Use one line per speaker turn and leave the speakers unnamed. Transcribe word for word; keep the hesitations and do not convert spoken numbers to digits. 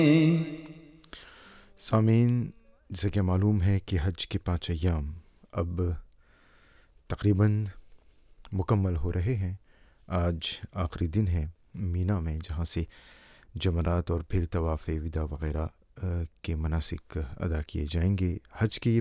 सामीन, जैसे कि मालूम है कि हज के पाँच अय्याम अब तकरीबन मुकम्मल हो रहे हैं। आज आखिरी दिन है मीना में, जहाँ से जमरात और फिर तवाफ़ विदा वग़ैरह के मनासिक अदा किए जाएंगे। हज के ये